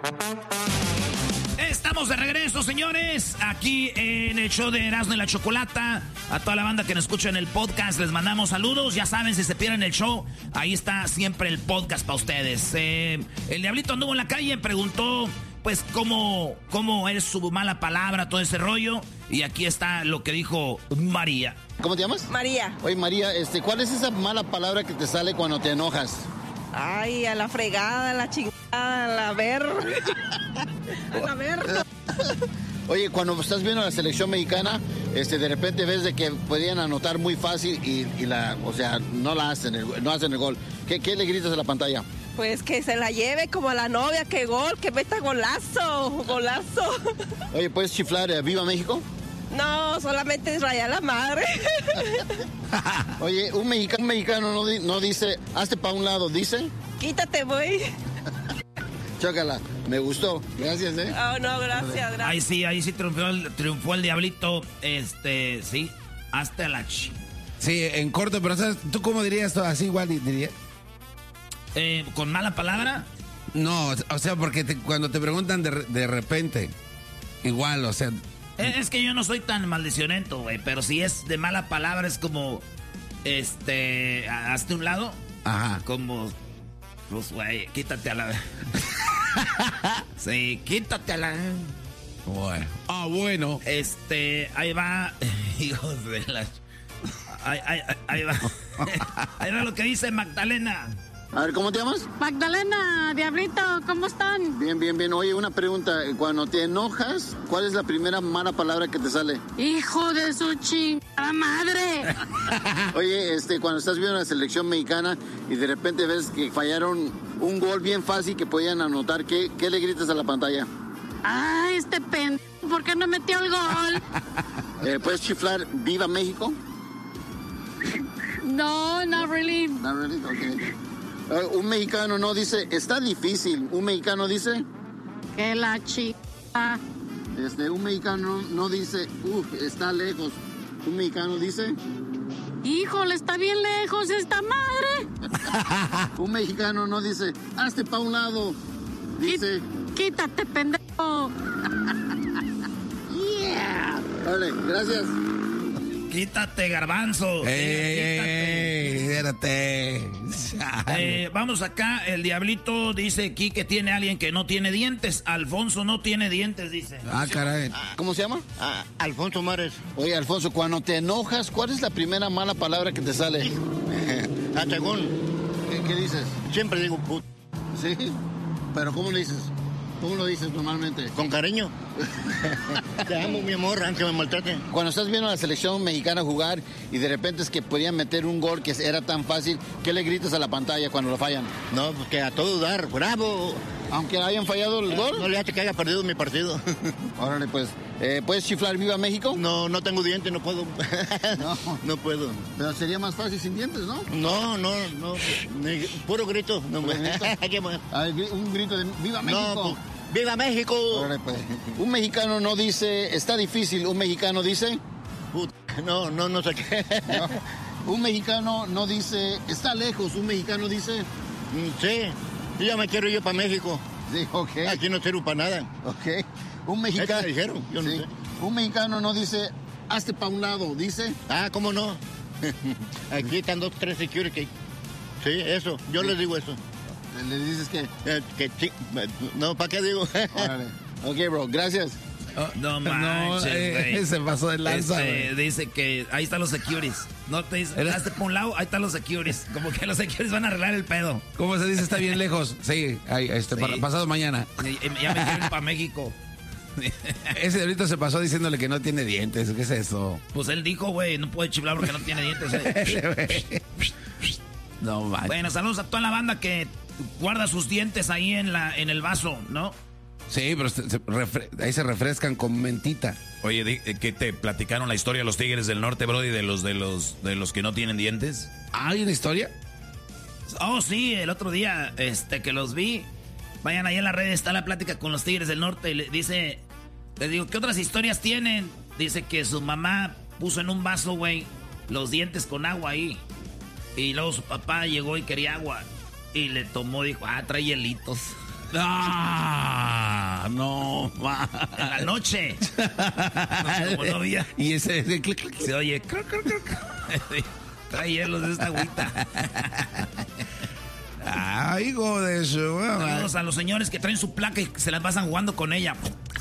Estamos de regreso, señores, aquí en el show de Erasmo y la Chocolata. A toda la banda que nos escucha en el podcast les mandamos saludos. Ya saben, si se pierden el show, ahí está siempre el podcast para ustedes. El Diablito anduvo en la calle y preguntó, pues, cómo es su mala palabra, todo ese rollo. Y aquí está lo que dijo María. ¿Cómo te llamas? María. Oye, María, ¿cuál es esa mala palabra que te sale cuando te enojas? Ay, a la fregada, a la chingada, a la ver. A la ver. Oye, cuando estás viendo la selección mexicana, de repente ves de que podían anotar muy fácil y no hacen el gol. ¿Qué le gritas a la pantalla? Pues que se la lleve como a la novia, que gol, que meta golazo, golazo. Oye, ¿puedes chiflar Viva México? No, solamente es rayar la madre. Oye, un mexicano no dice, hazte para un lado, dice. Quítate, güey. Chócala, me gustó, gracias, Oh, no, gracias. Ahí sí triunfó el Diablito, sí, hasta la Sí, en corto, pero ¿sabes? ¿Tú cómo dirías esto? Así igual dirías. ¿Con mala palabra? No, o sea, porque cuando te preguntan de repente, igual, o sea... Es que yo no soy tan maldicionento, güey, pero si es de mala palabra es como, hazte un lado. Ajá. Como, pues, güey, quítate a la... Sí, quítate a la... Bueno. Ah, bueno. Ahí va, hijos de la... Ahí va. Ahí va lo que dice Magdalena. A ver, ¿cómo te llamas? Magdalena, Diablito, ¿cómo están? Bien, bien, bien. Oye, una pregunta. Cuando te enojas, ¿cuál es la primera mala palabra que te sale? ¡Hijo de su chingada madre! Oye, cuando estás viendo la selección mexicana y de repente ves que fallaron un gol bien fácil que podían anotar, ¿qué le gritas a la pantalla? ¡Ay, este pendejo! ¿Por qué no metió el gol? ¿Puedes chiflar Viva México? No, not really. Not really? Okay. Un mexicano no dice, está difícil. Un mexicano dice... Que la chica. Un mexicano no dice, está lejos. Un mexicano dice... Híjole, está bien lejos esta madre. Un mexicano no dice, hazte pa' un lado. Dice... Quítate, pendejo. Yeah. Vale, gracias. Quítate, garbanzo. Espérate. Vamos acá, el Diablito dice aquí que tiene alguien que no tiene dientes. Alfonso no tiene dientes, dice. Ah, caray. ¿Cómo se llama? Alfonso Mares. Oye, Alfonso, cuando te enojas, ¿cuál es la primera mala palabra que te sale? Atagón. ¿Qué dices? Siempre digo puto. ¿Sí? ¿Pero cómo le dices? ¿Cómo lo dices normalmente? Con cariño. Te amo, mi amor, aunque me maltraten. Cuando estás viendo a la selección mexicana jugar y de repente es que podían meter un gol que era tan fácil, ¿qué le gritas a la pantalla cuando lo fallan? No, pues que a todo dar, bravo. Aunque hayan fallado el gol. No le hace que haya perdido mi partido. Órale, pues. ¿Puedes chiflar Viva México? No tengo dientes, no puedo. No puedo. Pero sería más fácil sin dientes, ¿no? No. Puro grito. No, ¿Puro grito? Un grito de Viva México. No, pues, ¡Viva México! Órale, pues. Un mexicano no dice, está difícil. Un mexicano dice... No sé qué. No. Un mexicano no dice, está lejos. Un mexicano dice... Sí, ya me quiero ir para México. Sí, ok. Aquí no sirvo para nada. Ok. Un mexicano... ¿Eso dijeron? Yo no sé. Un mexicano no dice, hazte para un lado, dice... ¿Cómo no? Aquí están 2, 3 security. Sí, eso. Yo les digo eso. ¿Le dices qué? No, ¿para qué digo? Órale. Ok, bro, gracias. No manches, güey. Se pasó de lanza, dice que ahí están los securities. No te dice, hazte por un lado, ahí están los securities. Como que los securities van a arreglar el pedo. ¿Cómo se dice? Está bien lejos. Sí, pasado mañana. Ya me quiero ir para México. Ese ahorita se pasó diciéndole que no tiene dientes. ¿Qué es eso? Pues él dijo, güey, no puede chiflar porque no tiene dientes. No manches. Bueno, saludos a toda la banda que guarda sus dientes ahí en el vaso, ¿no? Sí, pero ahí se refrescan con mentita. Oye, ¿qué te platicaron la historia de los Tigres del Norte, Brody, de los que no tienen dientes? ¿Hay una historia? Oh, sí, el otro día que los vi. Vayan ahí en la red, está la plática con los Tigres del Norte. Y les digo, ¿qué otras historias tienen? Dice que su mamá puso en un vaso, güey, los dientes con agua ahí. Y luego su papá llegó y quería agua. Y le tomó, dijo, trae hielitos. ¡Ah! no, en la noche. Como no había. Y ese se oye. Trae hielos de esta agüita. Ay, hijo de su... Saludos a los señores que traen su placa y se las pasan jugando con ella.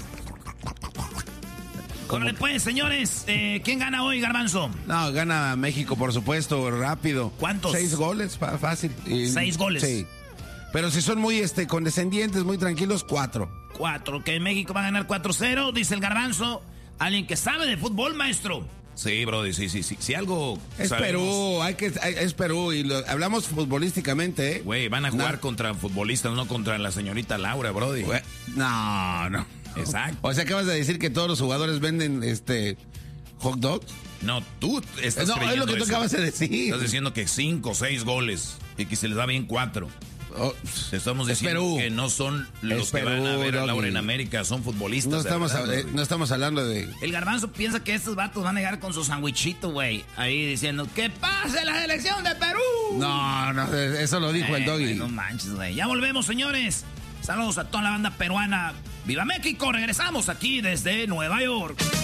Órale pues, señores, ¿quién gana hoy, Garbanzo? No, gana México, por supuesto, rápido. ¿Cuántos? 6 goles, fácil. 6 goles. Sí. Pero si son muy condescendientes, muy tranquilos, 4. 4, que México va a ganar 4-0, dice el Garbanzo. Alguien que sabe de fútbol, maestro. Sí, brody, sí. Si algo es sabemos, Perú, es Perú y hablamos futbolísticamente, ¿eh? Güey, van a jugar contra futbolistas, no contra la señorita Laura, brody. No. Exacto. O sea, acabas de decir que todos los jugadores venden hot dogs. No, tú estás creyendo es lo que tú acabas de decir. Estás diciendo que 5 o 6 goles y que se les da bien 4. Te estamos diciendo que no son los que van a ver a Laura en América, son futbolistas. No estamos hablando de... El Garbanzo piensa que estos vatos van a llegar con su sandwichito, güey, ahí diciendo ¡que pase la selección de Perú! No, eso lo dijo el Doggy. No manches, güey. Ya volvemos, señores. Saludos a toda la banda peruana. ¡Viva México! Regresamos aquí desde Nueva York.